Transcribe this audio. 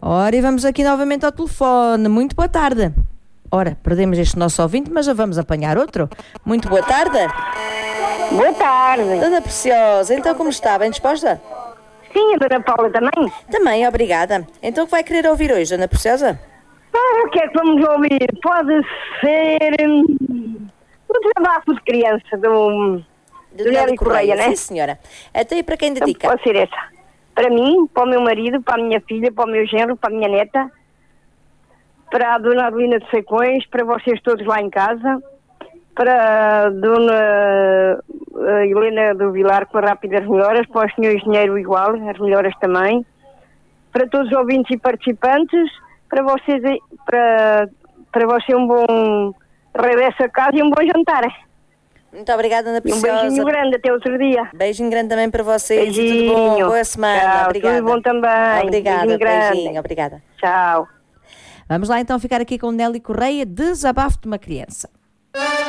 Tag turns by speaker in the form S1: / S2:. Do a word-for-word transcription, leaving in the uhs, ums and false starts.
S1: Ora, e vamos aqui novamente ao telefone. Muito boa tarde. Ora, perdemos este nosso ouvinte, mas já vamos apanhar outro. Muito boa tarde.
S2: Boa tarde.
S1: Dona Preciosa, então como está? Bem disposta?
S2: Sim, a Dona Paula também.
S1: Também, obrigada. Então o que vai querer ouvir hoje, Dona Preciosa?
S2: Ah, o que é que vamos ouvir? Pode ser hum, o desabafo de criança do, do, do Nélio Correia, né?
S1: Sim, senhora. Até aí para quem dedica?
S2: Então, pode ser essa. Para mim, para o meu marido, para a minha filha, para o meu genro, para a minha neta, para a Dona Adelina de Secões, para vocês todos lá em casa, para a Dona a Helena do Vilar com a Rápidas Melhoras, para o senhor Engenheiro igual, as melhoras também, para todos os ouvintes e participantes, para vocês, para, para você um bom regresso a casa e um bom jantar.
S1: Muito obrigada, Dona Preciosa.
S2: Um beijinho grande, até outro dia.
S1: Beijinho grande também para vocês.
S2: Beijinho.
S1: Tudo bom, boa semana.
S2: Tchau,
S1: Obrigada.
S2: tudo bom também.
S1: Obrigada,
S2: Beijinho grande.
S1: beijinho, obrigada.
S2: Tchau.
S1: Vamos lá então ficar aqui com o Nélio Correia, desabafo de uma criança.